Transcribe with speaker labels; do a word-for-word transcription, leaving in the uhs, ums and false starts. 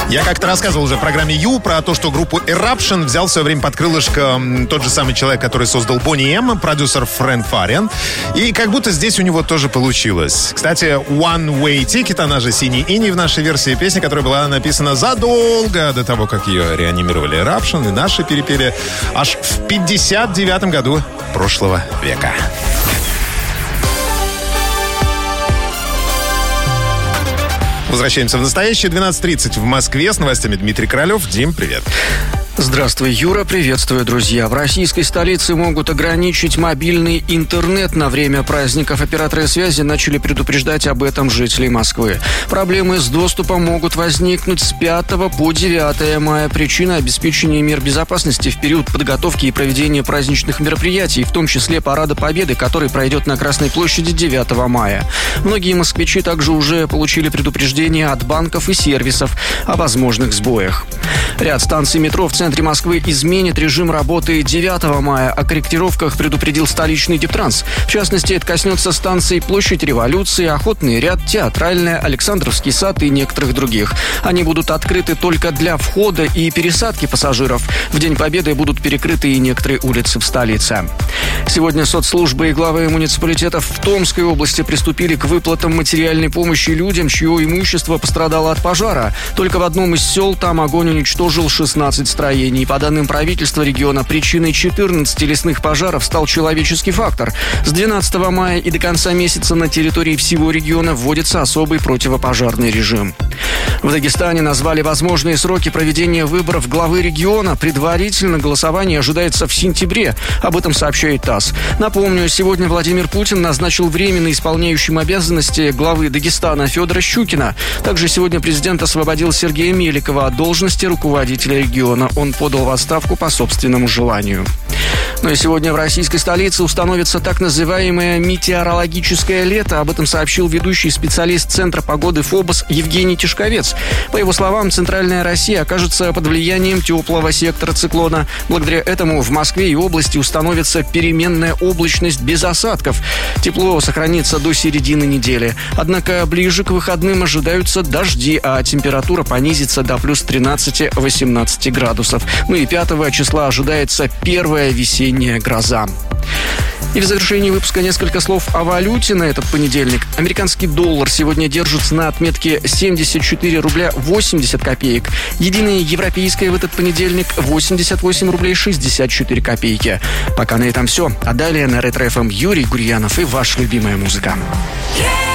Speaker 1: Я как-то рассказывал уже в программе Ю про то, что группу Eruption взял в свое время под крылышко тот же самый человек, который создал Boney M, продюсер Фрэнк Фариан. И как будто здесь у него тоже получилось. Кстати, One Way Ticket, она же «Синий иней» в нашей версии песни, которая была написана задолго до того, как ее реанимировали Eruption, и наши перепели аж в пятьдесят девятом году прошлого века. Возвращаемся в настоящее. двенадцать тридцать в Москве. С новостями Дмитрий Королев. Дим, привет.
Speaker 2: Здравствуй, Юра. Приветствую, друзья. В российской столице могут ограничить мобильный интернет на время праздников. Операторы связи начали предупреждать об этом жителей Москвы. Проблемы с доступом могут возникнуть с пятого по девятое мая. Причина – обеспечения мер безопасности в период подготовки и проведения праздничных мероприятий, в том числе Парада Победы, который пройдет на Красной площади девятого мая. Многие москвичи также уже получили предупреждения от банков и сервисов о возможных сбоях. Ряд станций метро в центре Москвы изменит режим работы девятого мая. О корректировках предупредил столичный Дептранс. В частности, это коснется станций Площадь Революции, Охотный ряд, Театральная, Александровский сад и некоторых других. Они будут открыты только для входа и пересадки пассажиров. В День Победы будут перекрыты и некоторые улицы в столице. Сегодня соцслужбы и главы муниципалитетов в Томской области приступили к выплатам материальной помощи людям, чье имущество пострадало от пожара. Только в одном из сел там огонь уничтожил шестнадцать строений. По данным правительства региона, причиной четырнадцати лесных пожаров стал человеческий фактор. С двенадцатого мая и до конца месяца на территории всего региона вводится особый противопожарный режим. В Дагестане назвали возможные сроки проведения выборов главы региона. Предварительно голосование ожидается в сентябре. Об этом сообщает ТАСС. Напомню, сегодня Владимир Путин назначил временно исполняющим обязанности главы Дагестана Федора Щукина. Также сегодня президент освободил Сергея Меликова от должности руководителя региона. Он подал в отставку по собственному желанию. Ну и сегодня в российской столице установится так называемое метеорологическое лето. Об этом сообщил ведущий специалист Центра погоды ФОБОС Евгений Тишковец. По его словам, центральная Россия окажется под влиянием теплого сектора циклона. Благодаря этому в Москве и области установится переменная облачность без осадков. Тепло сохранится до середины недели. Однако ближе к выходным ожидаются дожди, а температура понизится до плюс тринадцати-восемнадцати градусов. Ну и пятого числа ожидается первая весенняя гроза. И в завершении выпуска несколько слов о валюте на этот понедельник. Американский доллар сегодня держится на отметке семьдесят четыре рубля восемьдесят копеек. Единая европейская в этот понедельник восемьдесят восемь рублей шестьдесят четыре копейки. Пока на этом все. А далее на Ретро-эф эм Юрий Гурьянов и ваша любимая музыка.